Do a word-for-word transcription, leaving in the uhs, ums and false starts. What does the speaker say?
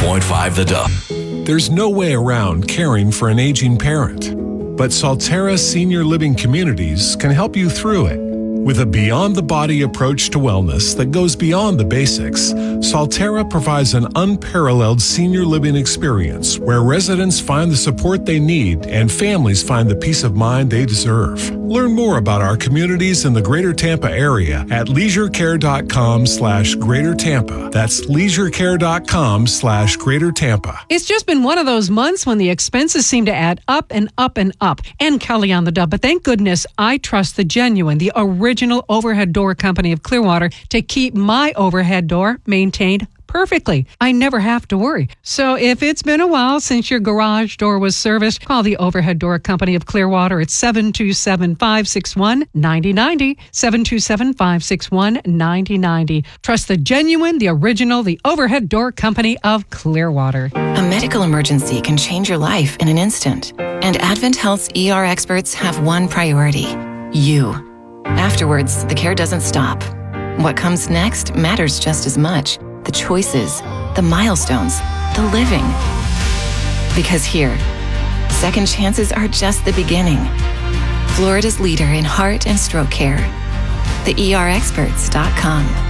point five The Dove. There's no way around caring for an aging parent, but Solterra Senior Living Communities can help you through it. With a beyond-the-body approach to wellness that goes beyond the basics, Solterra provides an unparalleled senior living experience where residents find the support they need and families find the peace of mind they deserve. Learn more about our communities in the Greater Tampa area at leisurecare.com slash Greater Tampa. That's leisurecare.com slash Greater Tampa. It's just been one of those months when the expenses seem to add up and up and up. And Kelly on the Dove, but thank goodness I trust the genuine, the original Original Overhead Door Company of Clearwater to keep my overhead door maintained perfectly. I never have to worry. So if it's been a while since your garage door was serviced, call the Overhead Door Company of Clearwater at seven two seven, five six one, nine zero nine zero, seven two seven, five six one, nine zero nine zero. Trust the genuine, the original, the Overhead Door Company of Clearwater. A medical emergency can change your life in an instant. And Advent Health's E R experts have one priority: you. Afterwards, the care doesn't stop. What comes next matters just as much. The choices, the milestones, the living. Because here, second chances are just the beginning. Florida's leader in heart and stroke care. the E R experts dot com.